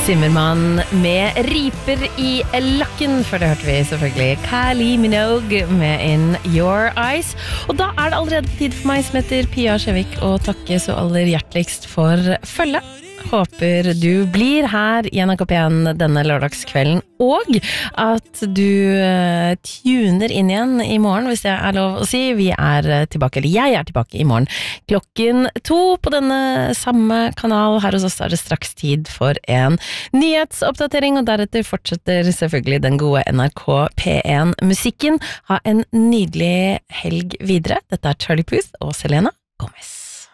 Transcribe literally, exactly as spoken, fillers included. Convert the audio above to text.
Zimmermann med riper i lakken. Før det hørte vi selvfølgelig Kylie Minogue med In Your Eyes. Og da er det allerede tid for meg som heter Pia Skjevik å takke så aller hjerteligst for følge. Håper du blir her i N R K P en denne lørdagskvelden, og at du uh, tuner inn igjen i morgen, hvis det er lov å si. Vi er tilbake, eller jeg er tilbake i morgen klokken to på denne samme kanal. Her hos oss er det straks tid for en nyhetsoppdatering, og deretter fortsetter selvfølgelig den gode N R K P en-musikken. Ha en nydelig helg videre. Dette er Charlie Puth og Selena Gomez.